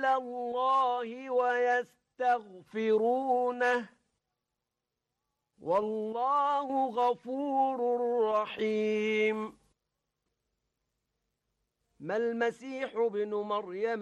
إلى الله ويستغفرونه والله غفور رحيم. ما المسيح ابن مريم